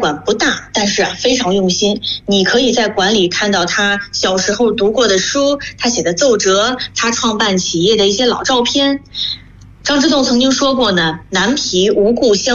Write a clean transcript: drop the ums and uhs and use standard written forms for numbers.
馆不大，但是非常用心。你可以在馆里看到他小时候读过的书，他写的奏折，他创办企业的一些老照片。张之洞曾经说过呢，南皮无故乡。